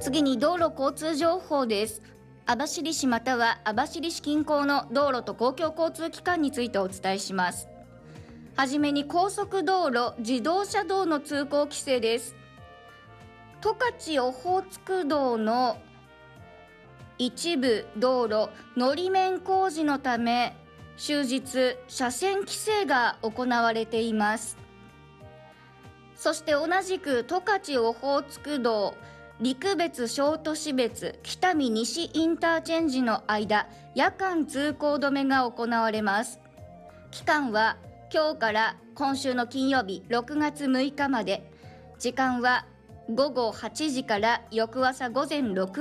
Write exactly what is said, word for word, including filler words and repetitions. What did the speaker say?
次に道路交通情報です。網走市または網走市近郊の道路と公共交通機関についてお伝えします。はじめに高速道路、自動車道の通行規制です。十勝オホーツク道の一部道路、のり面工事のため終日車線規制が行われています。そして同じく十勝オホーツク道陸別小都市別北見西インターチェンジの間、夜間通行止めが行われます。期間は今日から今週の金曜日ろくがつむいかまで、時間はごごはちじから翌朝ごぜんろく